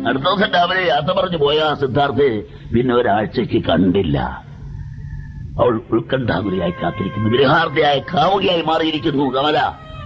അടുത്ത ദിവസം രാവിലെ യാത്ര പറഞ്ഞു പോയ സിദ്ധാർത്ഥയെ പിന്നെ ഒരാഴ്ചയ്ക്ക് കണ്ടില്ല. അവൾ ഉത്കണ്ഠാകുലയായി കാത്തിരിക്കുന്നു. ഗൃഹാർത്ഥയായ കാമുകിയായി മാറിയിരിക്കുന്നു കമല.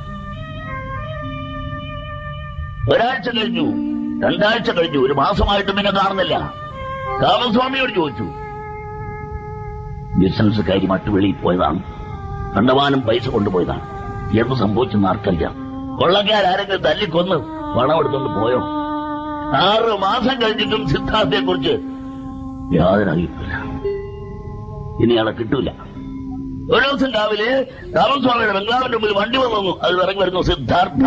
ഒരാഴ്ച കഴിഞ്ഞു, 2 ആഴ്ച കഴിഞ്ഞു, 1 മാസമായിട്ടും പിന്നെ കാണുന്നില്ല. കാമസ്വാമിയോട് ചോദിച്ചു. ബിസിനസ്സുകാരി മട്ടുവെളിയിൽ പോയതാണ്, കണ്ടമാനം പൈസ കൊണ്ടുപോയതാണ്. എന്ത് സംഭവിച്ചെന്ന് ആർക്കറിയാം. കൊള്ളക്കാരെങ്കിലും തല്ലിക്കൊന്ന് പണം എടുത്തുകൊണ്ട് പോയോ? 6 മാസം കഴിഞ്ഞിട്ടും സിദ്ധാർത്ഥയെ കുറിച്ച് യാതൊരു അറിയിപ്പില്ല. ഇനി ആളെ കിട്ടൂല. ഒരു ദിവസം രാവിലെ രാമസ്വാമിയുടെ ബംഗ്ലാവിന്റെ മുമ്പിൽ വണ്ടി വന്നു. അത് ഇറങ്ങി വരുന്നു സിദ്ധാർത്ഥ.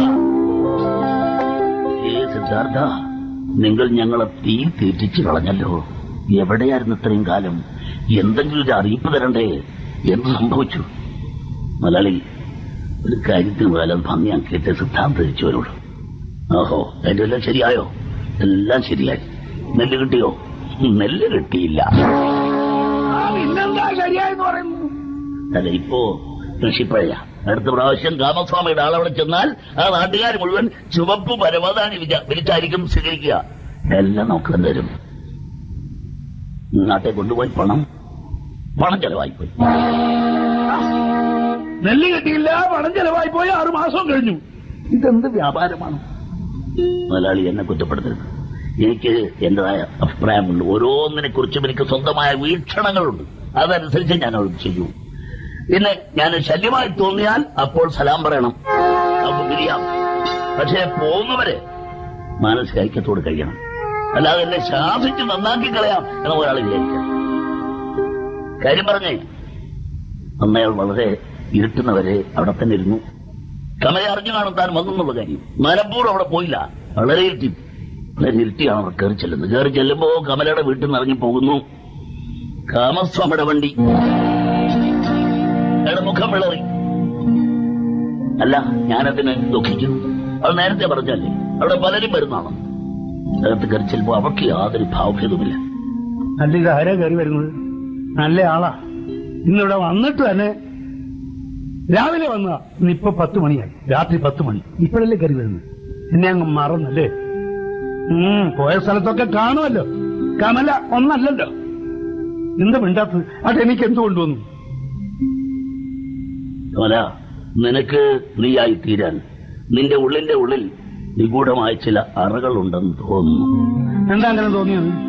സിദ്ധാർത്ഥ, നിങ്ങൾ ഞങ്ങളെ തീ തീറ്റിച്ചു കളഞ്ഞല്ലോ. എവിടെയായിരുന്നു ഇത്രയും കാലം? എന്തെങ്കിലും ഒരു അറിയിപ്പ് തരണ്ടേ? എന്ത് സംഭവിച്ചു? മലയാളി ഒരു കാര്യത്തിന് പോയാലും ഭംഗിയാൻ കേട്ട് സിദ്ധാർത്ഥ തിരിച്ചവരോട്. ഓഹോ, അതിന്റെ എല്ലാം ശരിയായോ? എല്ലാം ശരിയായി. നെല്ല് കിട്ടിയോ? നെല്ല് കിട്ടിയില്ല. അല്ല, ഇപ്പോ കൃഷിപ്പഴയ. അടുത്ത പ്രാവശ്യം രാമസ്വാമിയുടെ ആളവിടെ ചെന്നാൽ ആ നാട്ടുകാർ മുഴുവൻ ചുവപ്പ് പരവതാനി വിരിച്ചായിരിക്കും സ്വീകരിക്കുക. എല്ലാം നമുക്ക് തരും. നാട്ടെ കൊണ്ടുപോയി പണം ചെലവായിപ്പോയി. നെല്ല് കിട്ടിയില്ല, പണം ചെലവായി പോയി. 6 മാസം കഴിഞ്ഞു. ഇതെന്ത് വ്യാപാരമാണ്? മുതലാളി എന്നെ കുറ്റപ്പെടുത്തരുത്. എനിക്ക് എന്റേതായ അഭിപ്രായമുണ്ട്. ഓരോന്നിനെ കുറിച്ചും എനിക്ക് സ്വന്തമായ വീക്ഷണങ്ങളുണ്ട്. അതനുസരിച്ച് ഞാൻ അവർക്ക് ചെയ്യൂ. പിന്നെ ഞാൻ ശല്യമായി തോന്നിയാൽ അപ്പോൾ സലാം പറയണം, നമുക്ക് പിരിയാം. പക്ഷെ പോകുന്നവരെ മാനസിക ഐക്യത്തോട് കഴിയണം. അല്ലാതെ എന്നെ ശാസിച്ച് നന്നാക്കി കളയാം എന്ന ഒരാൾ വിചാരിക്കാം. കാര്യം പറഞ്ഞേ, അന്നയാൾ വളരെ ഇരുട്ടുന്നവരെ അവിടെ തന്നെ ഇരുന്നു. കമല അറിഞ്ഞു കാണും താൻ വന്നെന്നുള്ള കാര്യം. മനപ്പൂർവ്വം അവിടെ പോയില്ല. വളരെ ഇരുട്ടിയാണ് അവർ കയറി ചെല്ലുന്നത്. കയറി ചെല്ലുമ്പോ കമലയുടെ വീട്ടിൽ നിന്ന് ഇറങ്ങി പോകുന്നു കാമസ്വാമിയുടെ വണ്ടി. അയാളുടെ മുഖം വിളറി. അല്ല, ഞാനതിന് ദുഃഖിക്കുന്നു. അത് നേരത്തെ പറഞ്ഞല്ലേ, അവിടെ പലരും വരുന്നതാണ്. അകത്ത് കയറി ചെല്ലുമ്പോ അവർക്ക് യാതൊരു ഭാവഭേദവുമില്ല. അല്ല, ഇത് ആരാ കയറി വരുന്നത്? നല്ല ആളാ. ഇന്നിവിടെ വന്നിട്ട് തന്നെ രാവിലെ വന്നതാ. ഇന്നിപ്പോ 10 മണിയായി. രാത്രി 10 മണി. ഇപ്പോഴല്ലേ കയറി വരുന്നത്? എന്നെ അങ്ങ് മറന്നല്ലേ? പോയ സ്ഥലത്തൊക്കെ കാണുമല്ലോ. കമല ഒന്നല്ലല്ലോ. എന്താ മിണ്ടാത്തത്? അത് എനിക്ക് എന്ത് കൊണ്ടുവന്നു? കമല, നിനക്ക് നീയായി തീരാൻ നിന്റെ ഉള്ളിന്റെ ഉള്ളിൽ നിഗൂഢമായ ചില അറകളുണ്ടെന്ന് തോന്നുന്നു. എന്താ അങ്ങനെ തോന്നിയത്?